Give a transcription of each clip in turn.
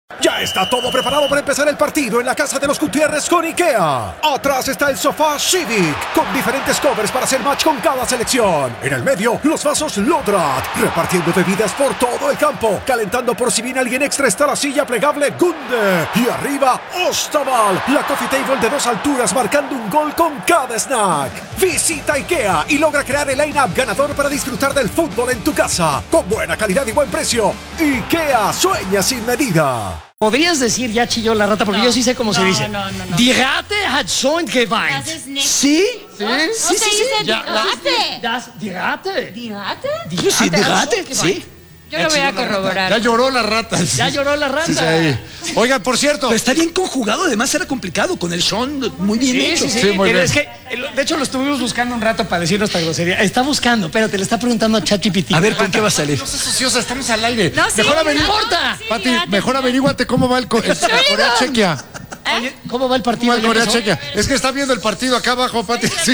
Ya está todo preparado para empezar el partido en la casa de los Gutiérrez con IKEA. Atrás está el sofá Civic, con diferentes covers para hacer match con cada selección. En el medio, los vasos Lodrat, repartiendo bebidas por todo el campo. Calentando por si viene alguien extra está la silla plegable Gunde. Y arriba, Ostaval, la coffee table de 2 alturas marcando un gol con cada snack. Visita IKEA y logra crear el line-up ganador para disfrutar del fútbol en tu casa. Con buena calidad y buen precio. IKEA sueña sin medida. Podrías decir ya chilló la rata, porque yo sí sé cómo se dice. No. Die Ratte hat schon geweint. ¿Sí? Sí, se dice die Ratte. Die Ratte. ¿Die Ratte? Sí, die Ratte. Sí. Yo lo voy a corroborar. Ya lloró la rata. Ya lloró la rata. Sí. Oigan, por cierto. Pero está bien conjugado, además era complicado con el Sean, muy bien hecho. Sí, muy bien. Es que, de hecho, lo estuvimos buscando un rato para decir nuestra grosería. Está buscando, pero te le está preguntando a ChatGPT. A ver, ¿con qué va a salir? No seas ociosa, estamos al aire. No, sí, mejor no importa. Pati, mejor averíguate cómo va el Corea-Chequia. Oye, ¿cómo va el partido? ¿Cómo va el Corea-Chequia? Es que está viendo el partido acá abajo, Pati. Sí.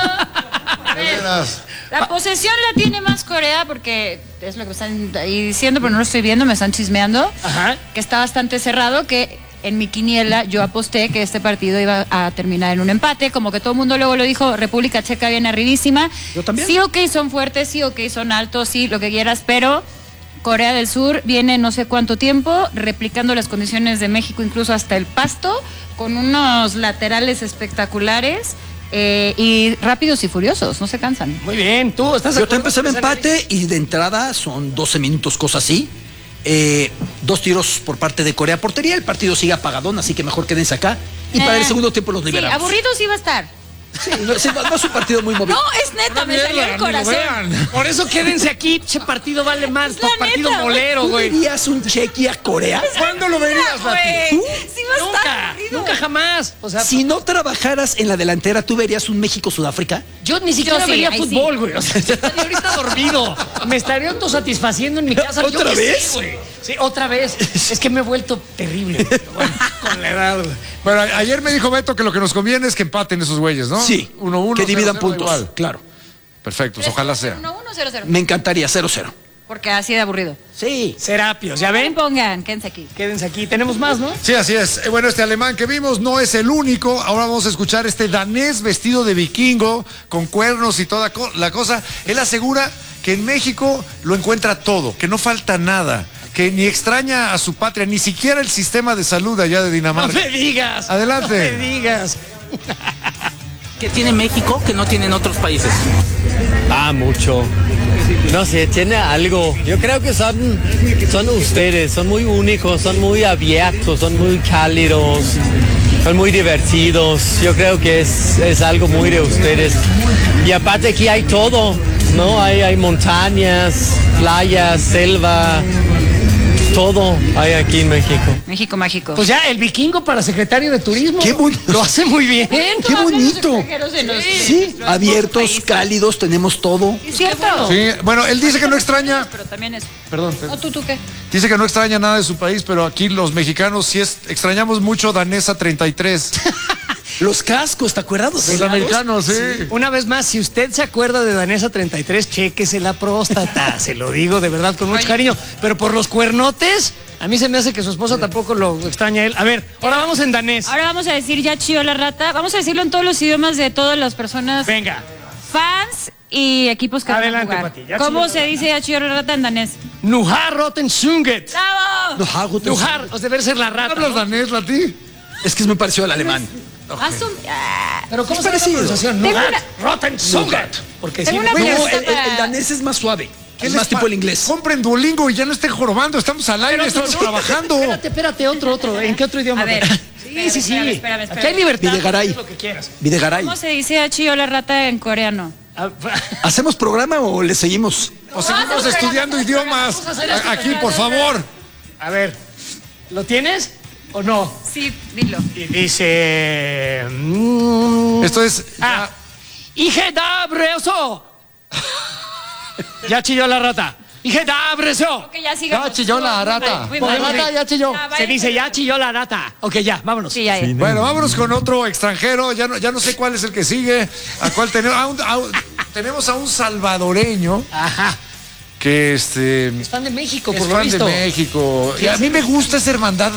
De veras. La posesión la tiene más Corea porque es lo que me están ahí diciendo, pero no lo estoy viendo, me están chismeando. Ajá. Que está bastante cerrado, que en mi quiniela yo aposté que este partido iba a terminar en un empate, como que todo el mundo luego lo dijo, República Checa viene arribísima. Yo también. Sí, ok, son fuertes, sí, ok, son altos, sí, lo que quieras, pero Corea del Sur viene no sé cuánto tiempo replicando las condiciones de México, incluso hasta el pasto, con unos laterales espectaculares. Y rápidos y furiosos, no se cansan. Muy bien, tú estás. Yo te empecé en empate y de entrada son 12 minutos, cosa así. 2 tiros por parte de Corea portería. El partido sigue apagadón, así que mejor quédense acá. Y para el segundo tiempo los liberamos. Sí, aburrido sí va a estar. Sí, no es un partido muy movido. No, es neta, me salió el corazón. Por eso quédense aquí, che partido vale más, Es la partido neta, molero, ¿Tú güey. verías un Chequia Corea? ¿Cuándo lo verías, Pati? Güey, sí va a estar aburrido. Nunca jamás. O sea, Si no trabajaras en la delantera, ¿tú verías un México-Sudáfrica? yo ni siquiera sí, vería ahí fútbol, güey. O sea, estaría ahorita dormido. Me estaría autosatisfaciendo en mi casa. ¿Otra Yo qué sé, vez? güey. Sí, otra vez. Es que me he vuelto terrible. Pero bueno, con la edad, güey. Bueno, ayer me dijo Beto que lo que nos conviene es que empaten esos güeyes, ¿no? Sí. 1-1. Que dividan 0-0 puntos. igual. Claro. Perfecto, pues ojalá sea. 1-1-0-0. Me encantaría 0-0. Porque así de aburrido. Sí. Serapios, ¿ya ven? Pongan, quédense aquí. Quédense aquí. Tenemos más, ¿no? Sí, así es. Bueno, este alemán que vimos no es el único. Ahora vamos a escuchar este danés vestido de vikingo, con cuernos y toda la cosa. Él asegura que en México lo encuentra todo, que no falta nada, que ni extraña a su patria, ni siquiera el sistema de salud allá de No Dinamarca. me digas. Adelante. No me digas. ¿Qué tiene México que no tienen otros países? Mucho. No sé, tiene algo. Yo creo que son ustedes, son muy únicos, son muy abiertos, son muy cálidos, son muy divertidos. Yo creo que es algo muy de ustedes. Y aparte aquí hay todo, ¿no? Hay montañas, playas, selva, todo hay aquí en México. México mágico. Pues ya, el vikingo para secretario de turismo. Qué bonito. Lo hace muy bien. ¡Qué bonito! Sí, abiertos, cálidos, tenemos todo. Es cierto. Sí, bueno, él dice que no extraña. Pero también es. Perdón. No, ¿tú qué? Dice que no extraña nada de su país, pero aquí los mexicanos sí extrañamos mucho Danesa 33. Los cascos, ¿te acuerdas? Los americanos, sí. Una vez más, si usted se acuerda de Danesa 33, chéquese la próstata. Se lo digo de verdad con mucho cariño. Pero por los cuernotes, a mí se me hace que su esposa tampoco lo extraña a él. A ver, ahora vamos en danés. Ahora vamos a decir ya chilló la rata. Vamos a decirlo en todos los idiomas de todas las personas, Venga. fans y equipos que Adelante, van a jugar. Pati, ya ¿Cómo chilló se la dice ya chilló la rata en danés? Nuhar roten sunget. ¡Bravo! Nuhar, o debe ser la rata. ¿Hablas ¿no? danés, Lati? Es que es muy parecido al alemán. Pero ¿cómo Es se llama la parecido. pronunciación? Tengo Nuhar roten sunget. Porque sí. Tengo una No, pregunta el para- danés es más suave. ¿Qué Es les más tipo el inglés. Compren Duolingo y ya no estén jorobando. Estamos al aire, estamos trabajando. Espérate, otro. ¿En qué otro idioma? A ver. Sí. Espérame. Aquí hay libertad. Videgaray. Haz lo que quieras. Videgaray. ¿Cómo se dice ya chilló la rata en coreano? ¿Hacemos programa o le seguimos? O seguimos estudiando idiomas. Aquí, por favor. A ver, ¿lo tienes o no? Sí, dilo. Y dice... Esto es. ¡Hije da breso! Ya chilló la rata. ¡Hije da breso! Ok, ya sigamos. Ya chilló la rata. Muy mal, La rata ya chilló. Ya, Se dice ya chilló la rata. Ok, ya, vámonos. Sí, ya. Bueno, vámonos con otro extranjero. Ya no sé cuál es el que sigue. ¿A cuál tenemos? Tenemos a un salvadoreño. Ajá. Que Es fan de México, es por lo fan de visto. México. Y a mí me gusta esa hermandad